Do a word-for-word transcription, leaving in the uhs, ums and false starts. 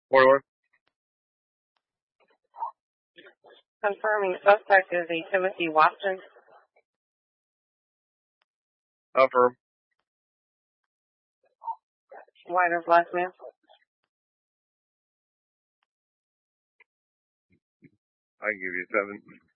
Four. Confirming suspect is a Timothy Watson. Upper. White or black man? I give you seven.